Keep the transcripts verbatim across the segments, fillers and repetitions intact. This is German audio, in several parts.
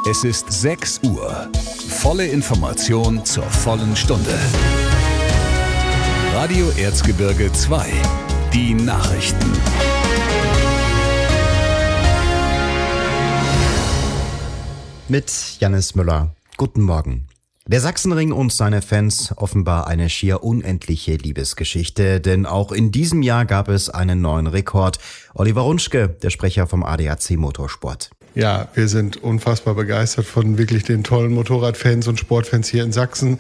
Es ist sechs Uhr. Volle Information zur vollen Stunde. Radio Erzgebirge zwei. Die Nachrichten. Mit Jannis Müller. Guten Morgen. Der Sachsenring und seine Fans offenbar eine schier unendliche Liebesgeschichte, denn auch in diesem Jahr gab es einen neuen Rekord. Oliver Runschke, der Sprecher vom A D A C Motorsport. Ja, wir sind unfassbar begeistert von wirklich den tollen Motorradfans und Sportfans hier in Sachsen.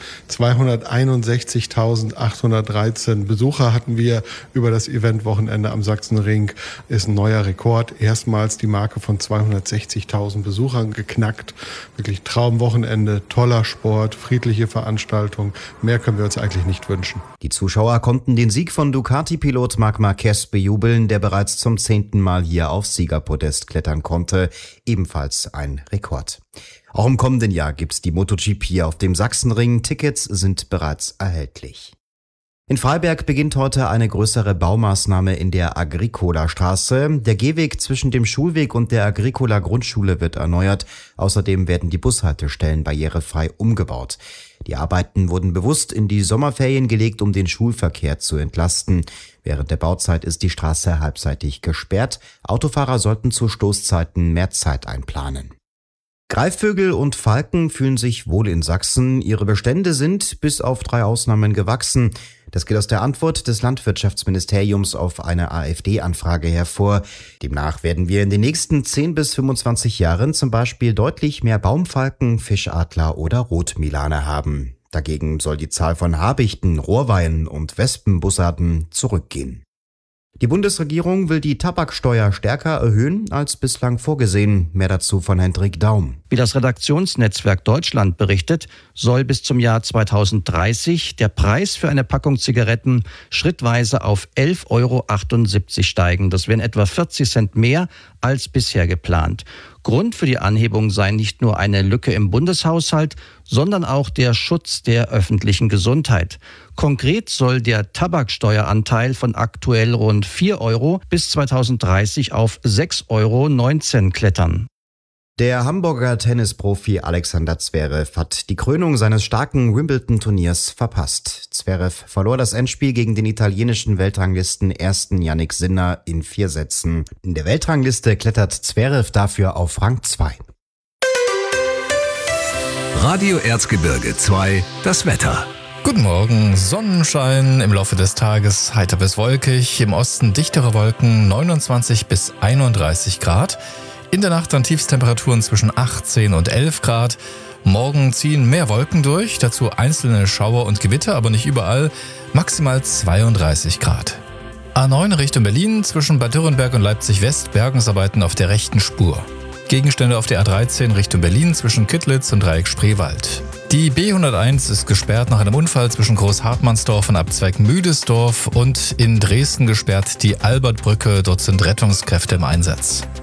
zweihunderteinundsechzigtausendachthundertdreizehn Besucher hatten wir über das Eventwochenende am Sachsenring. Ist ein neuer Rekord. Erstmals die Marke von zweihundertsechzigtausend Besuchern geknackt. Wirklich Traumwochenende, toller Sport, friedliche Veranstaltung. Mehr können wir uns eigentlich nicht wünschen. Die Zuschauer konnten den Sieg von Ducati-Pilot Marc Marquez bejubeln, der bereits zum zehnten Mal hier aufs Siegerpodest klettern konnte. Ebenfalls ein Rekord. Auch im kommenden Jahr gibt's die MotoGP auf dem Sachsenring. Tickets sind bereits erhältlich. In Freiberg beginnt heute eine größere Baumaßnahme in der Agricola-Straße. Der Gehweg zwischen dem Schulweg und der Agricola-Grundschule wird erneuert. Außerdem werden die Bushaltestellen barrierefrei umgebaut. Die Arbeiten wurden bewusst in die Sommerferien gelegt, um den Schulverkehr zu entlasten. Während der Bauzeit ist die Straße halbseitig gesperrt. Autofahrer sollten zu Stoßzeiten mehr Zeit einplanen. Greifvögel und Falken fühlen sich wohl in Sachsen. Ihre Bestände sind bis auf drei Ausnahmen gewachsen. Das geht aus der Antwort des Landwirtschaftsministeriums auf eine AfD-Anfrage hervor. Demnach werden wir in den nächsten zehn bis fünfundzwanzig Jahren zum Beispiel deutlich mehr Baumfalken, Fischadler oder Rotmilane haben. Dagegen soll die Zahl von Habichten, Rohrweihen und Wespenbussarden zurückgehen. Die Bundesregierung will die Tabaksteuer stärker erhöhen als bislang vorgesehen. Mehr dazu von Hendrik Daum. Wie das Redaktionsnetzwerk Deutschland berichtet, soll bis zum Jahr zweitausenddreißig der Preis für eine Packung Zigaretten schrittweise auf elf Euro achtundsiebzig steigen. Das wären etwa vierzig Cent mehr als bisher geplant. Grund für die Anhebung sei nicht nur eine Lücke im Bundeshaushalt, sondern auch der Schutz der öffentlichen Gesundheit. Konkret soll der Tabaksteueranteil von aktuell rund vier Euro bis zweitausenddreißig auf sechs Euro neunzehn klettern. Der Hamburger Tennisprofi Alexander Zverev hat die Krönung seines starken Wimbledon-Turniers verpasst. Zverev verlor das Endspiel gegen den italienischen Weltranglisten-Ersten Jannik Sinner in vier Sätzen. In der Weltrangliste klettert Zverev dafür auf Rang zwei. Radio Erzgebirge zwei, das Wetter. Guten Morgen, Sonnenschein, im Laufe des Tages heiter bis wolkig, im Osten dichtere Wolken, neunundzwanzig bis einunddreißig Grad. In der Nacht dann Tiefstemperaturen zwischen achtzehn und elf Grad. Morgen ziehen mehr Wolken durch, dazu einzelne Schauer und Gewitter, aber nicht überall, maximal zweiunddreißig Grad. A neun Richtung Berlin, zwischen Bad Dürrenberg und Leipzig-West, Bergungsarbeiten auf der rechten Spur. Gegenstände auf der A dreizehn Richtung Berlin zwischen Kittlitz und Dreieck Spreewald. Die B hunderteins ist gesperrt nach einem Unfall zwischen Großhartmannsdorf und Abzweig Müdesdorf und in Dresden gesperrt die Albertbrücke, dort sind Rettungskräfte im Einsatz.